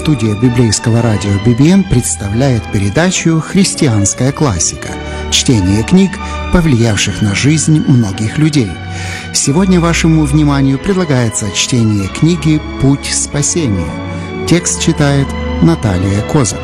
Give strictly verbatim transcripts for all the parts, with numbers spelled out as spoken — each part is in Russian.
Студия библейского радио би би эн представляет передачу «Христианская классика». Чтение книг, повлиявших на жизнь многих людей. Сегодня вашему вниманию предлагается чтение книги «Путь спасения». Текст читает Наталья Козак.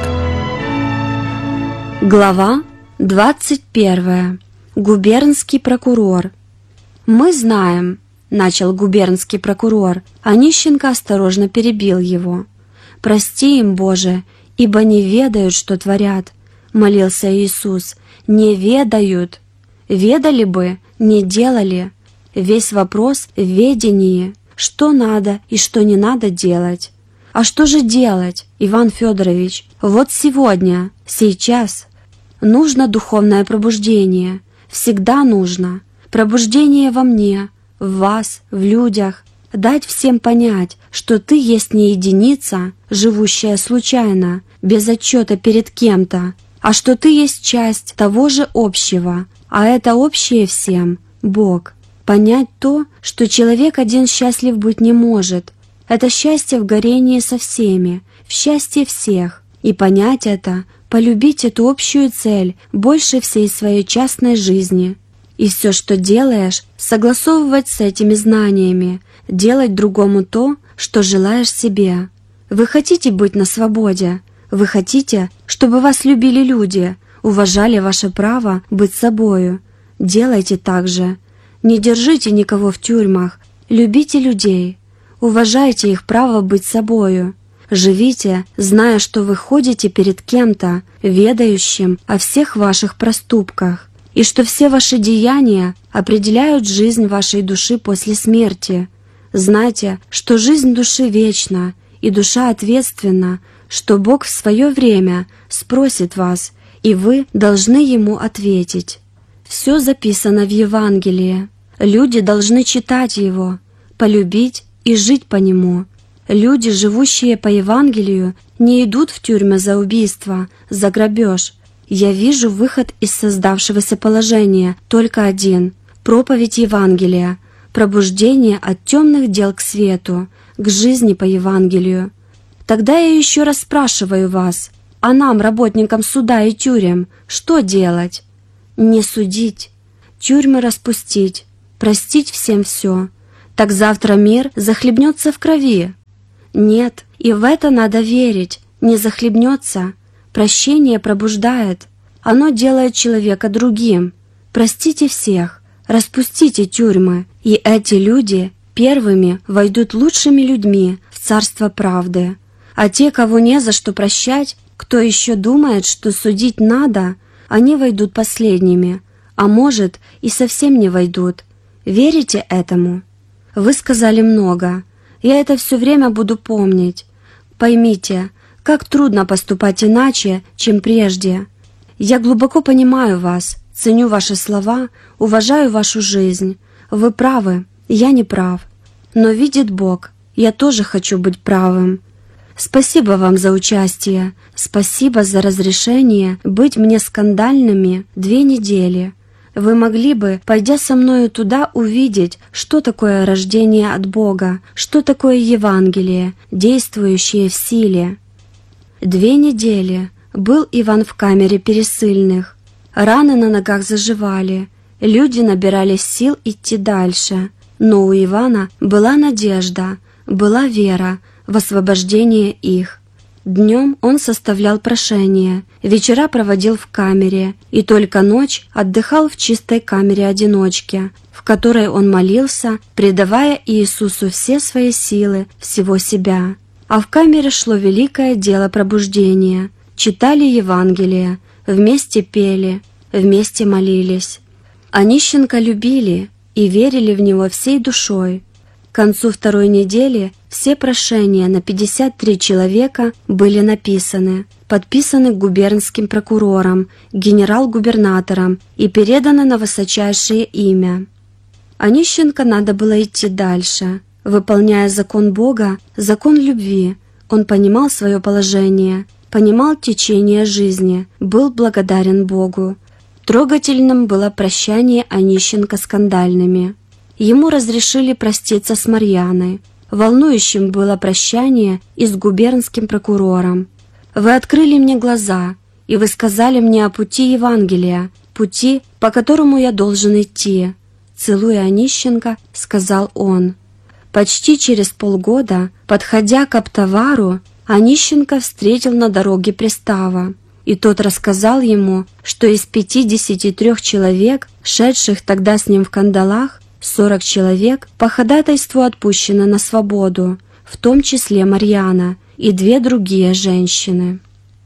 Глава двадцать первая. Губернский прокурор. «Мы знаем», — начал губернский прокурор, а Нищенко осторожно перебил его. «Прости им, Боже, ибо не ведают, что творят», — молился Иисус. «Не ведают. Ведали бы, не делали. Весь вопрос в ведении, что надо и что не надо делать». А что же делать, Иван Федорович? Вот сегодня, сейчас. Нужно духовное пробуждение. Всегда нужно. Пробуждение во мне, в вас, в людях. Дать всем понять, что ты есть не единица, живущая случайно, без отчета перед кем-то, а что ты есть часть того же общего, а это общее всем — Бог. Понять то, что человек один счастлив быть не может. Это счастье в горении со всеми, в счастье всех. И понять это, полюбить эту общую цель больше всей своей частной жизни. И все, что делаешь, согласовывать с этими знаниями, делать другому то, что желаешь себе. Вы хотите быть на свободе? Вы хотите, чтобы вас любили люди, уважали ваше право быть собою? Делайте так же. Не держите никого в тюрьмах, любите людей. Уважайте их право быть собою. Живите, зная, что вы ходите перед кем-то, ведающим о всех ваших проступках, и что все ваши деяния определяют жизнь вашей души после смерти. Знайте, что жизнь души вечна, и душа ответственна, что Бог в свое время спросит вас, и вы должны Ему ответить. Все записано в Евангелии. Люди должны читать его, полюбить и жить по нему. Люди, живущие по Евангелию, не идут в тюрьмы за убийство, за грабеж. Я вижу выход из создавшегося положения только один — проповедь Евангелия, пробуждение от темных дел к свету, к жизни по Евангелию. Тогда я еще раз спрашиваю вас, а нам, работникам суда и тюрем, что делать? Не судить, тюрьмы распустить, простить всем все. Так завтра мир захлебнется в крови. Нет, и в это надо верить, не захлебнется. Прощение пробуждает, оно делает человека другим. Простите всех, распустите тюрьмы, и эти люди первыми войдут лучшими людьми в царство правды. А те, кого не за что прощать, кто еще думает, что судить надо, они войдут последними, а может и совсем не войдут. Верите этому? Вы сказали много. Я это все время буду помнить. Поймите, как трудно поступать иначе, чем прежде. Я глубоко понимаю вас, ценю ваши слова, уважаю вашу жизнь. Вы правы, я не прав. Но видит Бог, я тоже хочу быть правым. Спасибо вам за участие, спасибо за разрешение быть мне скандальными две недели. Вы могли бы, пойдя со мною туда, увидеть, что такое рождение от Бога, что такое Евангелие, действующее в силе. Две недели был Иван в камере пересыльных. Раны на ногах заживали, люди набирались сил идти дальше. Но у Ивана была надежда, была вера в освобождение их. Днем он составлял прошение, вечера проводил в камере, и только ночь отдыхал в чистой камере-одиночке, в которой он молился, предавая Иисусу все свои силы, всего себя. А в камере шло великое дело пробуждения. Читали Евангелие, вместе пели, вместе молились. А Нищенко любили и верили в него всей душой. К концу второй недели все прошения на пятьдесят три человека были написаны, подписаны губернским прокурором, генерал-губернатором и переданы на высочайшее имя. А Нищенко надо было идти дальше. Выполняя закон Бога, закон любви, он понимал свое положение, понимал течение жизни, был благодарен Богу. Трогательным было прощание Онищенко скандальными. Ему разрешили проститься с Марьяной. Волнующим было прощание и с губернским прокурором. «Вы открыли мне глаза, и вы сказали мне о пути Евангелия, пути, по которому я должен идти», — целуя Онищенко, сказал он. Почти через полгода, подходя к Аптовару, Онищенко встретил на дороге пристава, и тот рассказал ему, что из пятидесяти трех человек, шедших тогда с ним в кандалах, сорок человек по ходатайству отпущено на свободу, в том числе Марьяна и две другие женщины.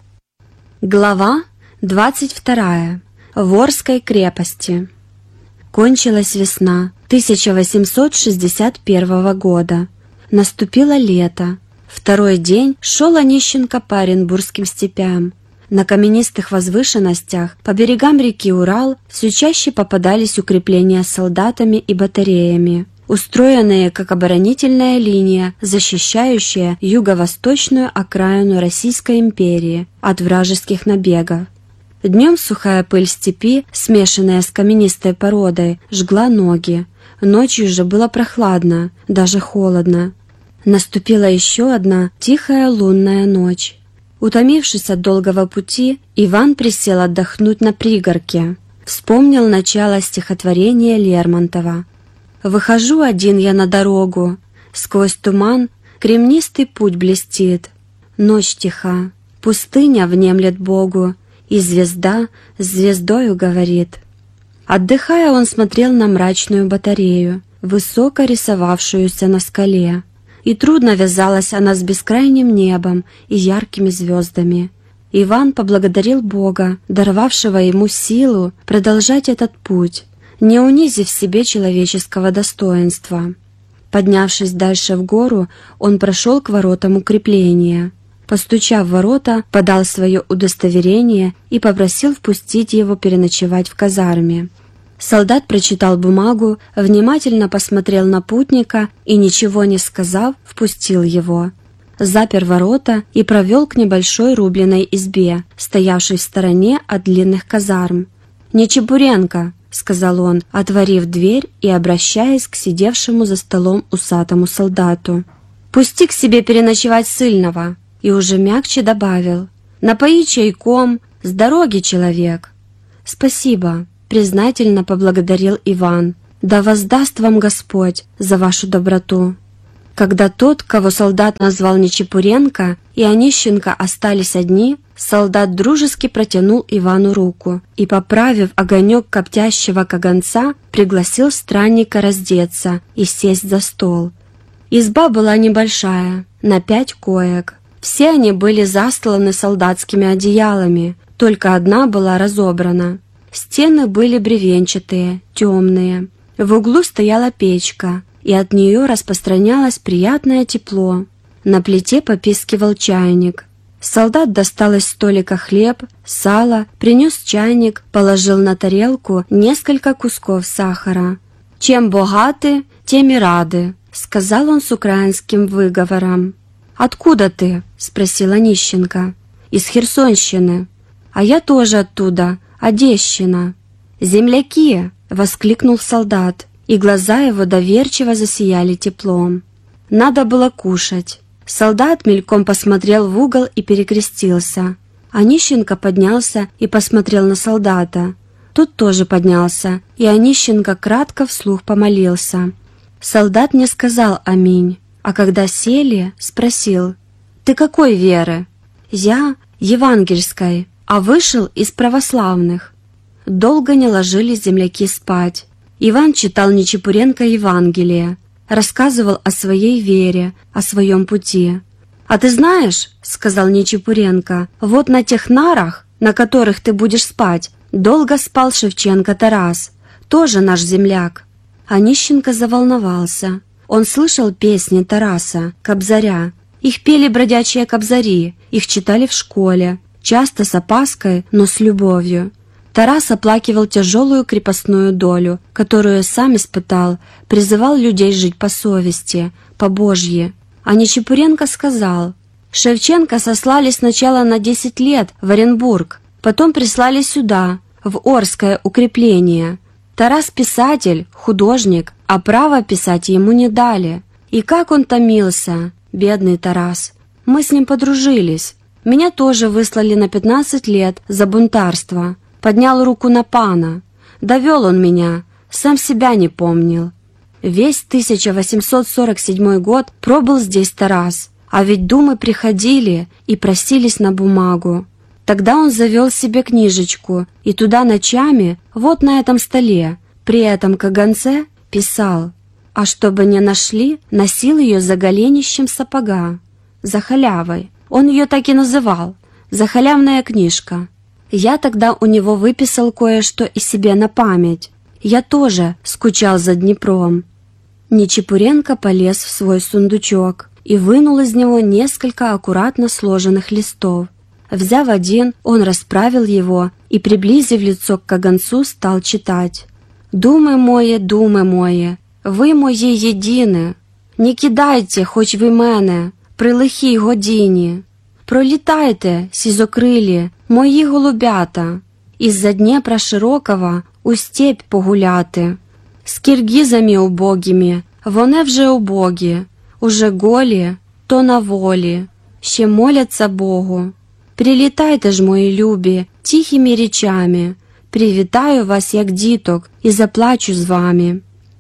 Глава двадцать вторая. В Орской крепости. Кончилась весна тысяча восемьсот шестьдесят первого года. Наступило лето. Второй день шел Онищенко по Оренбургским степям. На каменистых возвышенностях по берегам реки Урал все чаще попадались укрепления с солдатами и батареями, устроенные как оборонительная линия, защищающая юго-восточную окраину Российской империи от вражеских набегов. Днем сухая пыль степи, смешанная с каменистой породой, жгла ноги. Ночью же было прохладно, даже холодно. Наступила еще одна тихая лунная ночь. Утомившись от долгого пути, Иван присел отдохнуть на пригорке. Вспомнил начало стихотворения Лермонтова. «Выхожу один я на дорогу, сквозь туман кремнистый путь блестит. Ночь тиха, пустыня внемлет Богу, и звезда с звездою говорит». Отдыхая, он смотрел на мрачную батарею, высоко рисовавшуюся на скале. И трудно вязалась она с бескрайним небом и яркими звездами. Иван поблагодарил Бога, даровавшего ему силу продолжать этот путь, не унизив себе человеческого достоинства. Поднявшись дальше в гору, он прошел к воротам укрепления. Постучав в ворота, подал свое удостоверение и попросил впустить его переночевать в казарме. Солдат прочитал бумагу, внимательно посмотрел на путника и, ничего не сказав, впустил его. Запер ворота и провел к небольшой рубленой избе, стоявшей в стороне от длинных казарм. «Нечепуренко», — сказал он, отворив дверь и обращаясь к сидевшему за столом усатому солдату. «Пусти к себе переночевать ссыльного», и уже мягче добавил: «Напои чайком, с дороги человек». «Спасибо», — признательно поблагодарил Иван. «Да воздаст вам Господь за вашу доброту». Когда тот, кого солдат назвал Нечепуренко, и Онищенко остались одни, солдат дружески протянул Ивану руку и, поправив огонек коптящего каганца, пригласил странника раздеться и сесть за стол. Изба была небольшая, на пять коек. Все они были застланы солдатскими одеялами, только одна была разобрана. Стены были бревенчатые, темные. В углу стояла печка, и от нее распространялось приятное тепло. На плите попискивал чайник. Солдат достал из столика хлеб, сало, принес чайник, положил на тарелку несколько кусков сахара. «Чем богаты, тем и рады», — сказал он с украинским выговором. «Откуда ты?» — спросил Онищенко. «Из Херсонщины». «А я тоже оттуда, Одещина». «Земляки!» — воскликнул солдат, и глаза его доверчиво засияли теплом. Надо было кушать. Солдат мельком посмотрел в угол и перекрестился. Онищенко поднялся и посмотрел на солдата. Тот тоже поднялся, и Онищенко кратко вслух помолился. Солдат не сказал «Аминь», а когда сели, спросил: «Ты какой веры?» «Я евангельской, а вышел из православных». Долго не ложились земляки спать. Иван читал Нечепуренко Евангелие, рассказывал о своей вере, о своем пути. «А ты знаешь, — сказал Нечепуренко, — вот на тех нарах, на которых ты будешь спать, долго спал Шевченко Тарас, тоже наш земляк». Онищенко заволновался. Он слышал песни Тараса, Кобзаря. Их пели бродячие кобзари, их читали в школе, часто с опаской, но с любовью. Тарас оплакивал тяжелую крепостную долю, которую сам испытал, призывал людей жить по совести, по Божьи. А Нечепуренко сказал: «Шевченко сослали сначала на десять лет в Оренбург, потом прислали сюда, в Орское укрепление. Тарас писатель, художник, а право писать ему не дали. И как он томился, бедный Тарас. Мы с ним подружились. Меня тоже выслали на пятнадцать лет за бунтарство. Поднял руку на пана. Довел он меня, сам себя не помнил. Весь тысяча восемьсот сорок седьмой год пробыл здесь Тарас, а ведь думы приходили и просились на бумагу. Тогда он завел себе книжечку и туда ночами, вот на этом столе, при этом каганце, писал, а чтобы не нашли, носил ее за голенищем сапога, за халявой. Он ее так и называл, за халявная книжка. Я тогда у него выписал кое-что и себе на память. Я тоже скучал за Днепром. Нечипуренко полез в свой сундучок и вынул из него несколько аккуратно сложенных листов. Взяв один, он расправил его и, приблизив лицо к каганцу, стал читать. «Думи мої, думи мої, ви мої єдине, не кидайте, хоч ви мене, при лихій годині. Пролітайте, сізокрилі, мої голубята, із-за Дніпра широкого у степь погуляти. З киргизами убогими, вони вже убогі, уже голі, то на волі, ще моляться Богу. Прилітайте ж, мої любі, тихими речами, привітаю вас, як діток, и заплачу с вами».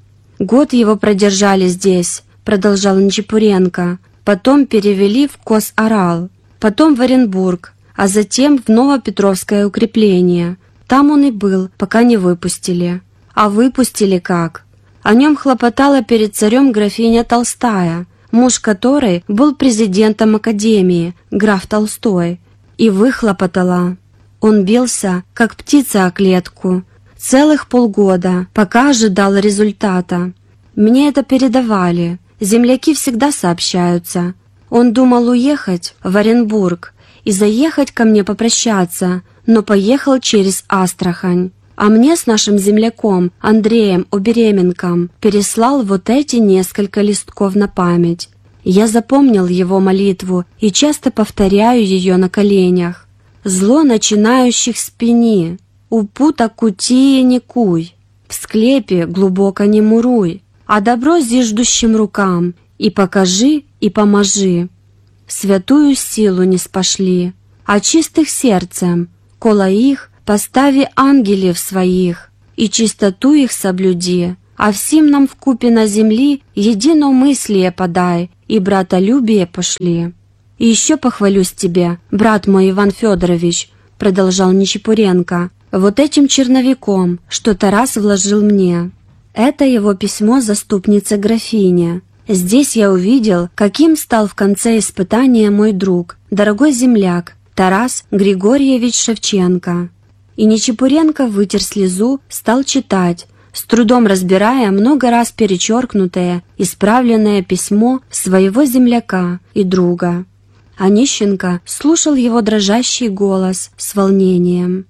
Год его продержали здесь, продолжал Нечипуренко, потом перевели в Кос-Орал, потом в Оренбург, а затем в Новопетровское укрепление. Там он и был, пока не выпустили. А выпустили как? О нем хлопотала перед царем графиня Толстая, муж которой был президентом Академии, граф Толстой, и выхлопотала. Он бился, как птица о клетку, целых полгода, пока ожидал результата. Мне это передавали, земляки всегда сообщаются. Он думал уехать в Оренбург и заехать ко мне попрощаться, но поехал через Астрахань. А мне с нашим земляком Андреем Обеременком переслал вот эти несколько листков на память. Я запомнил его молитву и часто повторяю ее на коленях. «Зло начинающих спини, у пута кутии не куй, в склепе глубоко не муруй, а добро зиждущим рукам и покажи, и поможи. Святую силу не спошли, а чистых сердцем, коло их постави ангелев своих, и чистоту их соблюди, а всем нам вкупе на земли единомыслие подай, и братолюбие пошли». «И еще похвалюсь тебе, брат мой Иван Федорович», — продолжал Нечипуренко, «вот этим черновиком, что Тарас вложил мне. Это его письмо заступнице графине. Здесь я увидел, каким стал в конце испытания мой друг, дорогой земляк, Тарас Григорьевич Шевченко». И Нечипуренко вытер слезу, стал читать, с трудом разбирая много раз перечеркнутое, исправленное письмо своего земляка и друга. Онищенко слушал его дрожащий голос с волнением.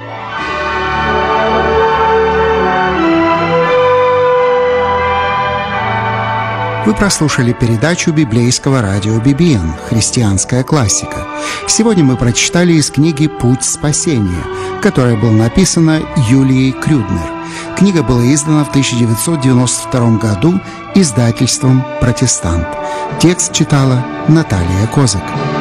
Вы прослушали передачу библейского радио би би эн «Христианская классика». Сегодня мы прочитали из книги «Путь спасения», которая была написана Юлией Крюднер. Книга была издана в тысяча девятьсот девяносто втором году издательством «Протестант». Текст читала Наталья Козак.